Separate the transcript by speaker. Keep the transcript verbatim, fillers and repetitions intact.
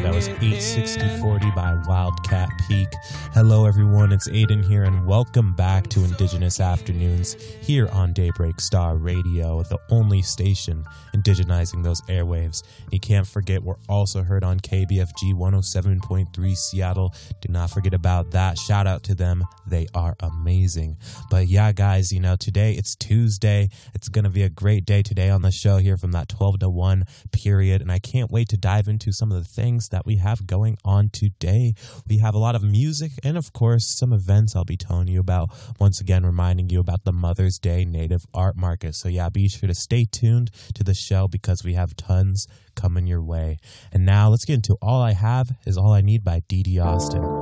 Speaker 1: that was eight sixty forty by Wildcat Peak. Hello everyone, it's Aiden here and welcome back to Indigenous Afternoons here on Daybreak Star Radio, the only station indigenizing those airwaves. You can't forget we're also heard on K B F G one oh seven point three Seattle. Do not forget about that. Shout out to them. They are amazing. But yeah, guys, you know, today it's Tuesday. It's going to be a great day today on the show here from that twelve to one period, and I can't wait to dive into some of the things that we have going on today. We have a lot of music and, of course, some events I'll be telling you about. Once again, reminding you about the Mother's Day Native Art Market. So yeah, be sure to stay tuned to the show because we have tons coming your way. And now let's get into All I Have Is All I Need by Dee Dee Austin.